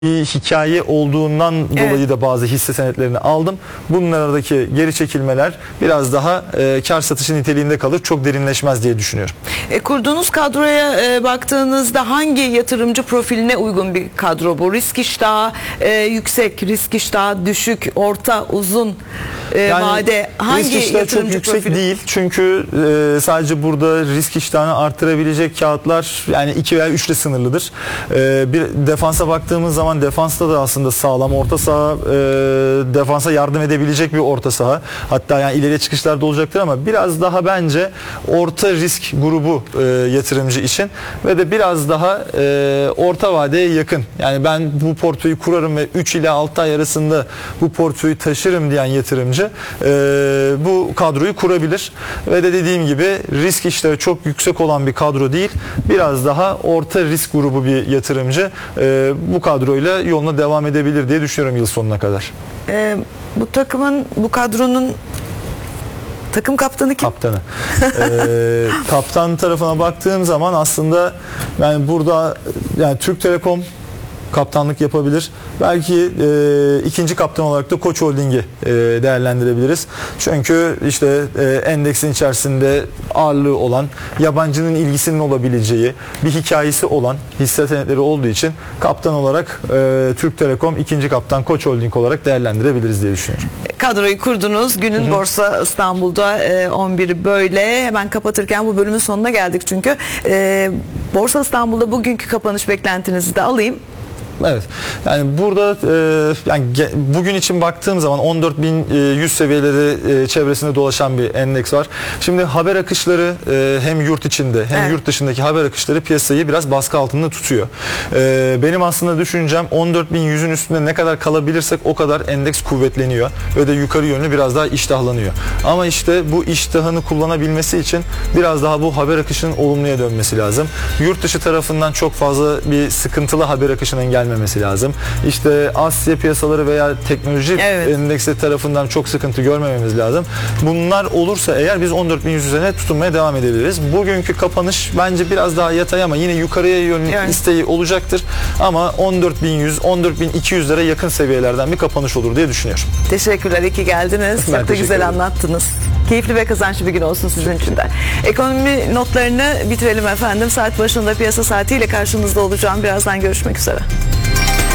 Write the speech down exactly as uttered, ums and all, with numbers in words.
bir hikaye olduğundan Evet. dolayı da bazı hisse senetlerini aldım. Bunlardaki geri çekilmeler biraz daha e, kar satışı niteliğinde kalır. Çok derinleşmez diye düşünüyorum. E, kurduğunuz kadroya e, baktığınızda hangi yatırımcı profiline uygun bir kadro bu? Risk iştahı e, yüksek, risk iştahı düşük, orta, uzun e, Yani vade hangi risk iştahı çok yatırımcı yüksek profili? değil. Çünkü e, sadece burada risk iştahını arttırabilecek kağıtlar yani iki veya üç ile sınırlıdır. E, bir defansa baktığımız zaman defansta da aslında sağlam orta saha, e, defansa yardım edebilecek bir orta saha. Hatta yani ileriye çıkışlarda olacaktır ama biraz daha bence orta risk grubu e, yatırımcı için ve de biraz daha e, orta vadeye yakın. Yani ben bu portföyü kurarım ve üç ile altı ay arasında bu portföyü taşırım diyen yatırımcı e, bu kadroyu kurabilir. Ve de dediğim gibi risk iştahı çok yüksek olan bir kadro değil. Biraz daha orta risk grubu bir yatırımcı e, bu kadroyla yoluna devam edebilir diye düşünüyorum yıl sonuna kadar. E, bu takımın, bu kadronun takım kaptanı kim? Kaptanı. ee, kaptan tarafına baktığım zaman aslında yani burada yani Türk Telekom kaptanlık yapabilir. Belki e, ikinci kaptan olarak da Koç Holding'i e, değerlendirebiliriz. Çünkü işte e, endeksin içerisinde ağırlığı olan, yabancının ilgisinin olabileceği bir hikayesi olan hisse senetleri olduğu için kaptan olarak e, Türk Telekom, ikinci kaptan Koç Holding olarak değerlendirebiliriz diye düşünüyorum. Kadroyu kurdunuz. Günün Hı-hı. Borsa İstanbul'da e, on biri böyle. Hemen kapatırken bu bölümün sonuna geldik çünkü. E, Borsa İstanbul'da bugünkü kapanış beklentinizi de alayım. Evet. Yani burada e, yani bugün için baktığım zaman on dört bin yüz seviyeleri e, çevresinde dolaşan bir endeks var. Şimdi haber akışları e, hem yurt içinde hem evet. yurt dışındaki haber akışları piyasayı biraz baskı altında tutuyor. E, benim aslında düşüncem on dört bin yüzün üstünde ne kadar kalabilirsek o kadar endeks kuvvetleniyor ve de yukarı yönlü biraz daha iştahlanıyor. Ama işte bu iştahını kullanabilmesi için biraz daha bu haber akışının olumluya dönmesi lazım. Yurt dışı tarafından çok fazla bir sıkıntılı haber akışının gelmesi gelmemesi lazım. İşte Asya piyasaları veya teknoloji evet. endeksi tarafından çok sıkıntı görmememiz lazım. Bunlar olursa eğer biz on dört bin yüz üzerine tutunmaya devam edebiliriz. Bugünkü kapanış bence biraz daha yatay ama yine yukarıya yönlü evet. isteği olacaktır. Ama on dört bin yüz, on dört bin iki yüzlere yakın seviyelerden bir kapanış olur diye düşünüyorum. Teşekkürler. İyi ki geldiniz. Ben çok da güzel ederim. Anlattınız. Keyifli ve kazançlı bir gün olsun sizin için de. Ekonomi notlarını bitirelim efendim. Saat başında piyasa saatiyle karşınızda olacağım. Birazdan görüşmek üzere.